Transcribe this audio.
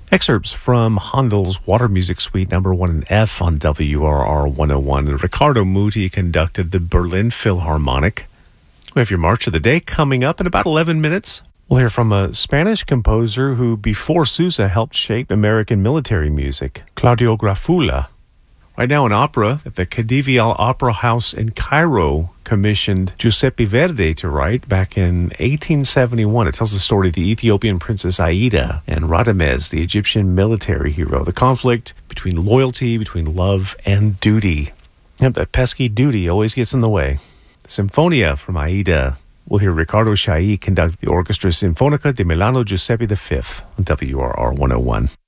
Excerpts from Handel's Water Music Suite number 1 in F on WRR 101. Riccardo Muti conducted the Berlin Philharmonic. We have your March of the Day coming up in about 11 minutes. We'll hear from a Spanish composer who, before Sousa, helped shape American military music, Claudio Grafula. Right now, an opera that the Khedive Opera House in Cairo commissioned Giuseppe Verdi to write back in 1871. It tells the story of the Ethiopian princess Aida and Radames, the Egyptian military hero. The conflict between loyalty, between love, and duty. Yep, that pesky duty always gets in the way. The Sinfonia from Aida. We'll hear Riccardo Chailly conduct the Orchestra Sinfonica di Milano Giuseppe V on WRR 101.